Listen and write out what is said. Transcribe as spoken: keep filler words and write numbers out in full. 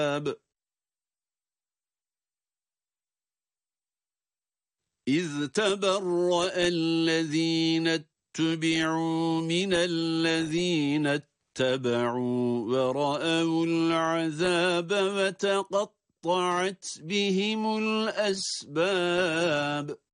إذ تبرأ الذين اتبعوا من الذين اتبعوا ورأوا العذاب وتقطعت بهم الأسباب